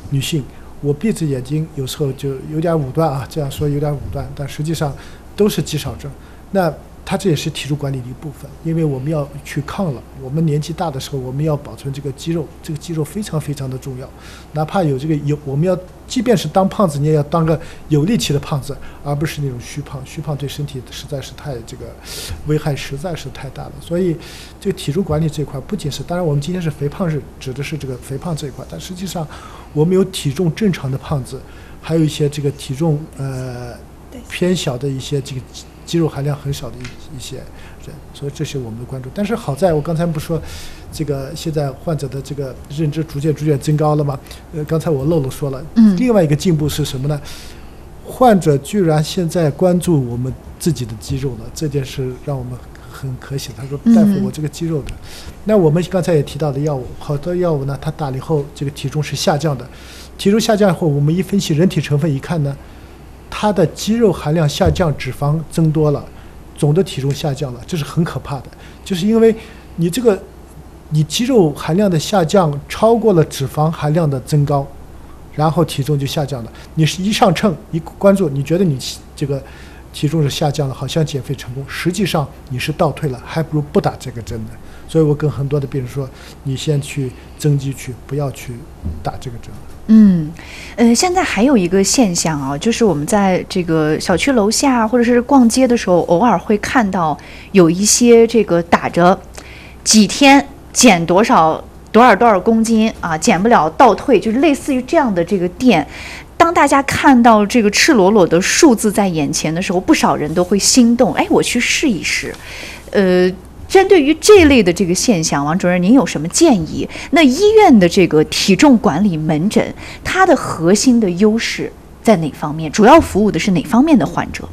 女性，我闭着眼睛有时候就有点武断啊，这样说有点武断，但实际上都是肌少症。那它这也是体重管理的一部分，因为我们要去抗老，我们年纪大的时候，我们要保存这个肌肉，这个肌肉非常非常的重要。哪怕有这个我们要，即便是当胖子，你也要当个有力气的胖子，而不是那种虚胖。虚胖对身体实在是太这个危害实在是太大了。所以，这个体重管理这一块，不仅是，当然我们今天是肥胖日，指的是这个肥胖这一块，但实际上我们有体重正常的胖子，还有一些这个体重偏小的一些这个肌肉含量很少的一些人，所以这是我们的关注。但是好在我刚才不说，这个现在患者的这个认知逐渐增高了吗？刚才我漏说了，另外一个进步是什么呢？患者居然现在关注我们自己的肌肉了，这件事让我们很可喜。他说：“大夫，我这个肌肉的。”那我们刚才也提到的药物，好多药物呢，它打了以后，这个体重是下降的。体重下降后，我们一分析人体成分一看呢，它的肌肉含量下降，脂肪增多了，总的体重下降了，这是很可怕的。就是因为你肌肉含量的下降超过了脂肪含量的增高，然后体重就下降了。你是一上秤一关注，你觉得你这个体重是下降了，好像减肥成功，实际上你是倒退了，还不如不打这个针呢。所以我跟很多的病人说，你先去增肌去，不要去打这个针。 现在还有一个现象啊，就是我们在这个小区楼下或者是逛街的时候，偶尔会看到有一些这个打着几天减多少公斤啊，减不了倒退，就是类似于这样的这个店。当大家看到这个赤裸裸的数字在眼前的时候，不少人都会心动，我去试一试。针对于这类的这个现象，王主任您有什么建议？那医院的这个体重管理门诊，它的核心的优势在哪方面？主要服务的是哪方面的患者？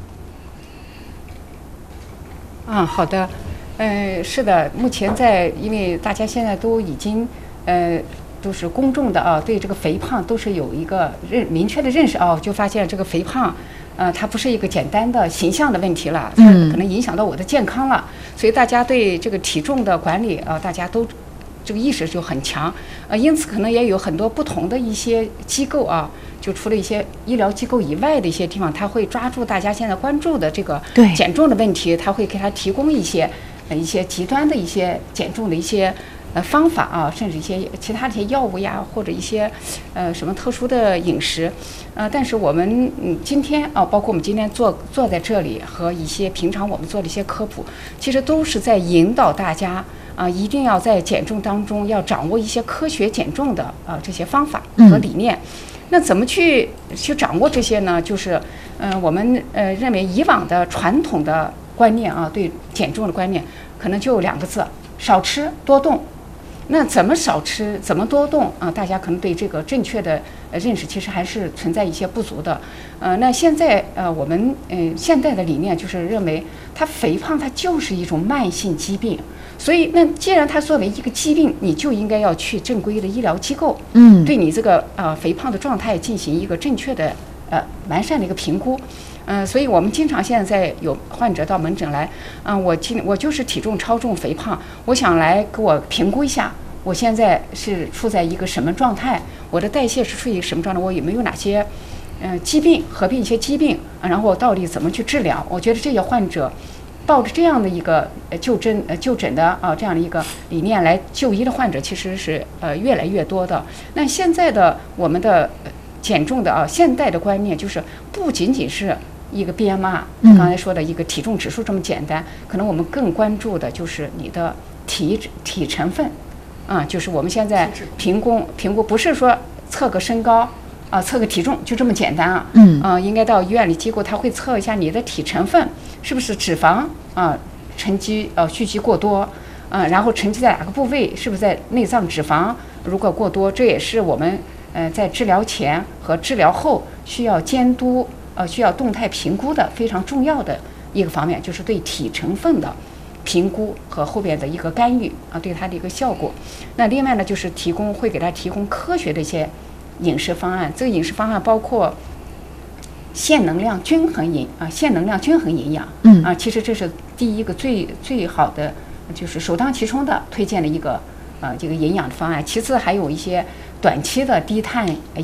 好的，是的，目前因为大家现在都已经都是公众的啊，对这个肥胖都是有一个明确的认识啊，就发现这个肥胖。它不是一个简单的形象的问题了，它可能影响到我的健康了，所以大家对这个体重的管理大家都这个意识就很强，因此可能也有很多不同的一些机构啊，就除了一些医疗机构以外的一些地方，他会抓住大家现在关注的这个减重的问题，他会给他提供一些极端的一些减重的一些方法啊，甚至一些其他的一些药物呀，或者一些什么特殊的饮食，但是我们今天包括我们今天坐在这里和一些平常我们做的一些科普，其实都是在引导大家一定要在减重当中要掌握一些科学减重的这些方法和理念。那怎么去掌握这些呢？就是我们认为以往的传统的观念啊，对减重的观念可能就2个字：少吃多动。那怎么少吃，怎么多动啊？大家可能对这个正确的认识其实还是存在一些不足的。那现在我们现代的理念就是认为，它肥胖它就是一种慢性疾病，所以那既然它作为一个疾病，你就应该要去正规的医疗机构，对你这个肥胖的状态进行一个正确的完善的一个评估。所以我们经常现在有患者到门诊来，我就是体重超重肥胖，我想来给我评估一下，我现在是处在一个什么状态，我的代谢是处于什么状态，我有没有哪些疾病，合并一些疾病，然后到底怎么去治疗？我觉得这些患者抱着这样的一个就诊的这样的一个理念来就医的患者，其实是越来越多的。那现在的我们的减重的现代的观念就是不仅仅是一个 BMR， 刚才说的一个体重指数这么简单，可能我们更关注的就是你的体成分，就是我们现在评估不是说测个身高测个体重就这么简单应该到医院里机构，他会测一下你的体成分是不是脂肪沉积蓄积过多，然后沉积在哪个部位，是不是在内脏脂肪，如果过多，这也是我们在治疗前和治疗后需要监督需要动态评估的非常重要的一个方面，就是对体成分的评估和后边的一个干预对它的一个效果。那另外呢，就是会给他提供科学的一些饮食方案。这个饮食方案包括限能量均衡营养其实这是第一个最好的，就是首当其冲的推荐的一个这个营养的方案。其次还有一些短期的低碳